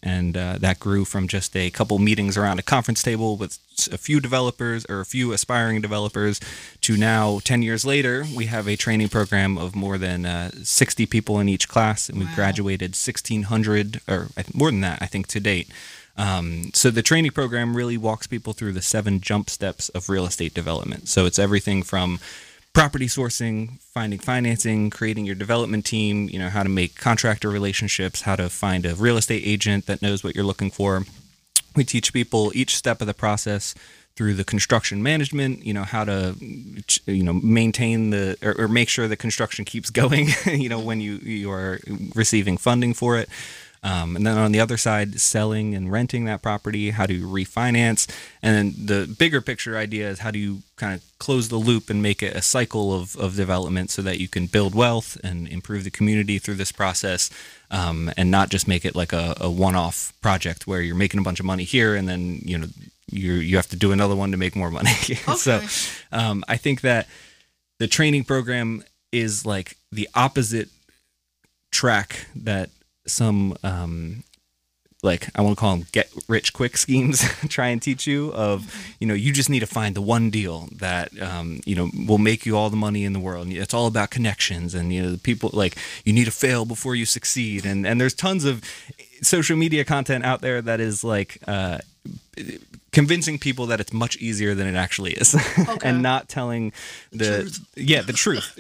and that grew from just a couple meetings around a conference table with a few developers or a few aspiring developers to now, 10 years later, we have a training program of more than 60 people in each class, and we've graduated 1,600, or more than that, I think, to date. So the training program really walks people through the 7 jump steps of real estate development. So it's everything from property sourcing, finding financing, creating your development team, how to make contractor relationships, how to find a real estate agent that knows what you're looking for. We teach people each step of the process through the construction management, how to, maintain or make sure the construction keeps going, when you are receiving funding for it. And then on the other side, selling and renting that property, how to refinance. And then the bigger picture idea is how do you kind of close the loop and make it a cycle of development so that you can build wealth and improve the community through this process, and not just make it like a one-off project where you're making a bunch of money here and then, you have to do another one to make more money. Okay. So I think that the training program is like the opposite track that some I want to call them get rich quick schemes try and teach you of, you just need to find the one deal that will make you all the money in the world. It's all about connections, and the people, like, you need to fail before you succeed, and there's tons of social media content out there that is like convincing people that it's much easier than it actually is. Okay. And not telling the truth.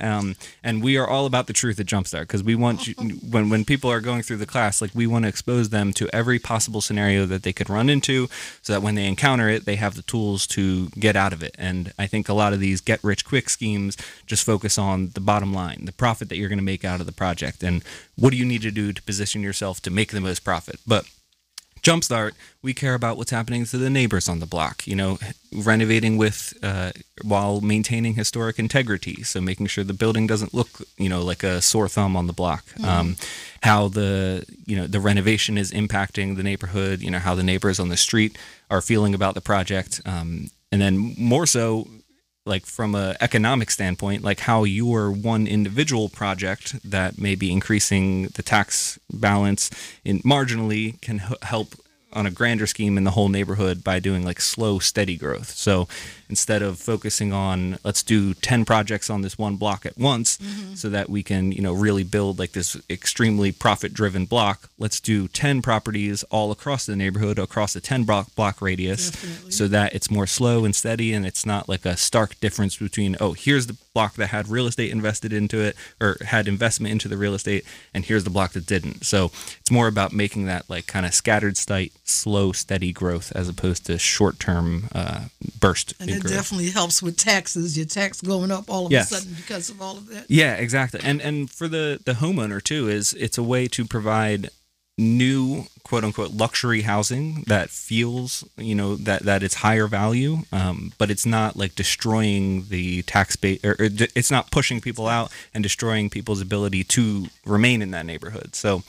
And we are all about the truth at Jumpstart, because we want you, when people are going through the class, like, we want to expose them to every possible scenario that they could run into, so that when they encounter it, they have the tools to get out of it. And I think a lot of these get rich quick schemes just focus on the bottom line, the profit that you're going to make out of the project, and what do you need to do to position yourself to make the most profit. But Jumpstart, we care about what's happening to the neighbors on the block, renovating with while maintaining historic integrity. So making sure the building doesn't look, like a sore thumb on the block. Mm-hmm. How the renovation is impacting the neighborhood, how the neighbors on the street are feeling about the project. And then more so, like, from an economic standpoint, like how your one individual project that may be increasing the tax balance marginally can help on a grander scheme in the whole neighborhood by doing like slow, steady growth. So instead of focusing on, let's do 10 projects on this one block at once, mm-hmm. so that we can, really build like this extremely profit-driven block, let's do 10 properties all across the neighborhood, across a 10 block radius. Definitely. So that it's more slow and steady, and it's not like a stark difference between, here's the block that had real estate invested into it, or had investment into the real estate, and here's the block that didn't. So it's more about making that like kind of scattered site, slow, steady growth, as opposed to short-term burst. And it definitely helps with taxes, your tax going up all of a sudden because of all of that. Yeah, exactly. And for the homeowner too, it's a way to provide new quote unquote luxury housing that feels, that it's higher value, but it's not like destroying the tax base, or it's not pushing people out and destroying people's ability to remain in that neighborhood. So,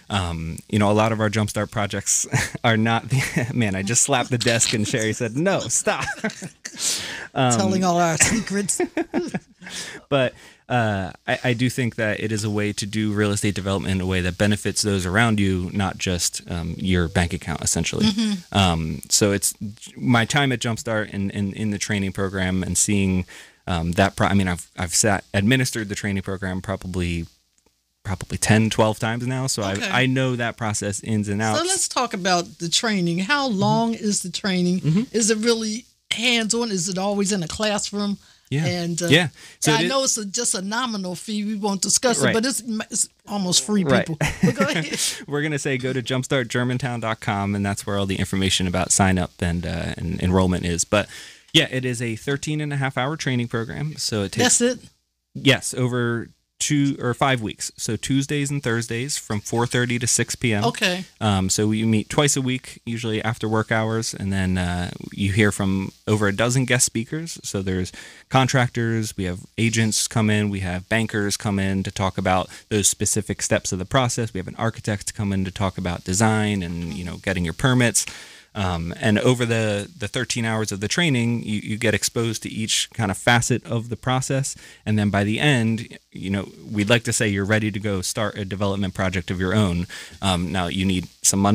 a lot of our Jumpstart projects are not man, I just slapped the desk and Sherry said, no, stop. Telling all our secrets. But I do think that it is a way to do real estate development in a way that benefits those around you, not just your bank account, essentially. Mm-hmm. So it's my time at Jumpstart and in the training program, and seeing that. I've administered the training program probably 10, 12 times now. So okay. I know that process ins and outs. So let's talk about the training. How long mm-hmm. is the training? Mm-hmm. Is it really hands-on? Is it always in a classroom? Yeah. And So I know it's just a nominal fee. We won't discuss it, but it's almost free, people. Right. But go ahead. We're going to say go to jumpstartgermantown.com, and that's where all the information about sign up and enrollment is. But yeah, it is a 13.5-hour training program. So it takes. That's it? Yes, over 2 or 5 weeks. So Tuesdays and Thursdays from 4:30 to 6 p.m. Okay. So we meet twice a week, usually after work hours, and then you hear from over a dozen guest speakers. So there's contractors, we have agents come in, we have bankers come in to talk about those specific steps of the process. We have an architect come in to talk about design and getting your permits. And over the 13 hours of the training, you get exposed to each kind of facet of the process. And then by the end, we'd like to say you're ready to go start a development project of your own. Now you need some money